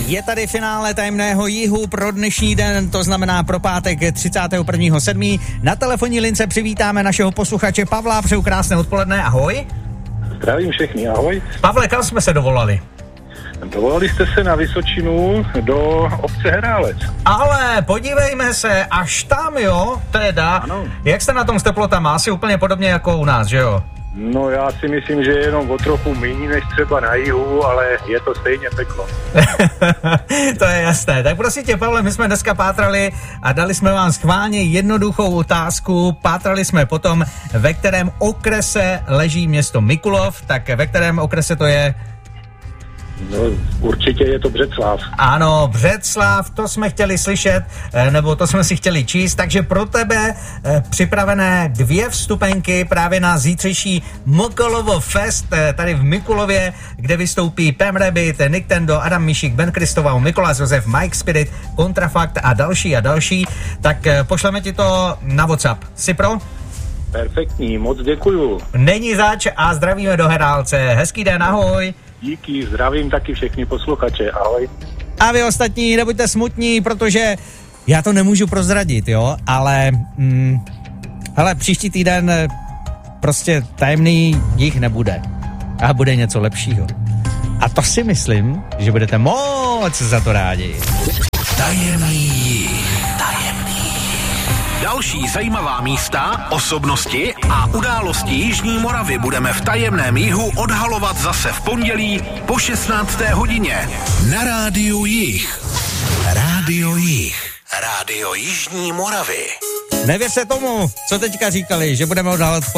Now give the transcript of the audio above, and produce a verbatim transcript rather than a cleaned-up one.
Je tady finále tajemného jihu pro dnešní den, to znamená pro pátek třicátého prvního sedmého Na telefonní lince přivítáme našeho posluchače Pavla. Přeju krásné odpoledne, ahoj. Zdravím všechny, ahoj. Pavle, kam jsme se dovolali? Dovolali jste se na Vysočinu do obce Herálec. Ale podívejme se, až tam, jo, teda. Ano. Jak jste na tom s teplotama? Asi úplně podobně jako u nás, že jo? No já si myslím, že je jenom o trochu méně než třeba na jihu, ale je to stejně peklo. To je jasné. Tak prosím tě, Pavle, my jsme dneska pátrali a dali jsme vám schválně jednoduchou otázku. Pátrali jsme potom, ve kterém okrese leží město Mikulov, tak ve kterém okrese to je? No, určitě je to Břeclav. Ano, Břeclav, to jsme chtěli slyšet, nebo to jsme si chtěli číst, takže pro tebe připravené dvě vstupenky právě na zítřejší Mikulovo Fest tady v Mikulově, kde vystoupí Pam Rabbit, Nick Tendo, Adam Mišík, Ben Kristovau, Mikuláš Josef, Mike Spirit, Kontrafakt a další a další. Tak pošleme ti to na WhatsApp. Jsi pro? Perfektní, moc děkuju. Není zač a zdravíme do Herálce. Hezký den, ahoj. Díky, zdravím taky všechny posluchače, ahoj. A vy ostatní, nebuďte smutní, protože já to nemůžu prozradit, jo, ale mm, hele, příští týden prostě tajemný jich nebude a bude něco lepšího. A to si myslím, že budete moc za to rádi. Tajemný jich. Tajemný. Další zajímavá místa, osobnosti a události Jižní Moravy budeme v tajemném jihu odhalovat zase v pondělí po šestnácté hodině. Na Rádiu Jih. Rádio Jih. Rádio Jižní Moravy. Nevěřte tomu, co teďka říkali, že budeme odhalovat v